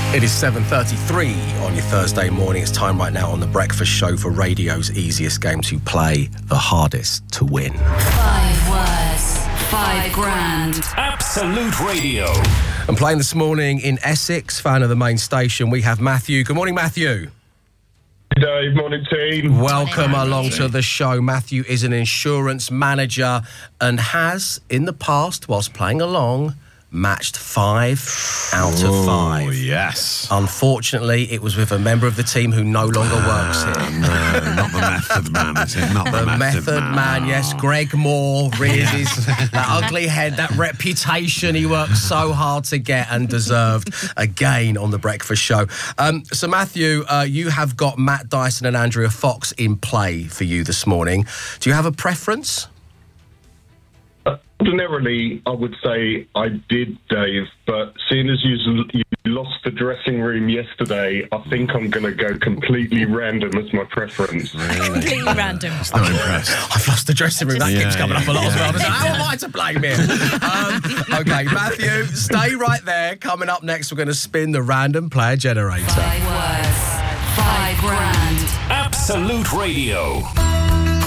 It is 7:33 on your Thursday morning. It's time right now on The Breakfast Show for radio's easiest game to play, the hardest to win. 5 words, 5 grand. Absolute Radio. And playing this morning in Essex, fan of the main station, we have Matthew. Good morning, Matthew. Good day, morning team. Welcome along to the show. Matthew is an insurance manager and has, in the past, whilst playing along, matched 5 out of 5. Oh, yes. Unfortunately, it was with a member of the team who no longer works here. No, not the method man, is it? Not the method man, yes. Greg Moore, really, that ugly head, that reputation he worked so hard to get and deserved again on The Breakfast Show. So, Matthew, you have got Matt Dyson and Andrea Fox in play for you this morning. Do you have a preference? Ordinarily, I would say I did, Dave, but seeing as you lost the dressing room yesterday, I think I'm going to go completely random as my preference. Completely random. It's not impressed. I've lost the dressing room. That keeps coming up a lot as well. Yeah. How am I to blame here? Okay, Matthew, stay right there. Coming up next, we're going to spin the random player generator. 5 words, 5 grand. Absolute Radio.